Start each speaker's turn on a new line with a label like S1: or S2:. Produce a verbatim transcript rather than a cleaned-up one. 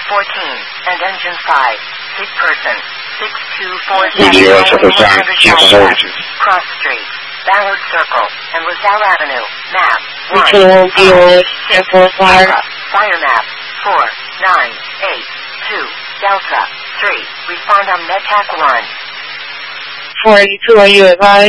S1: fourteen, and engine five. Sick person. six two four
S2: seven.
S1: Cross Street. Ballard Circle, and Roselle Avenue. Map one.
S2: Fire.
S1: Fire map four nine eight two. Delta three. Respond on MedTac one.
S2: four eight two, are you advised?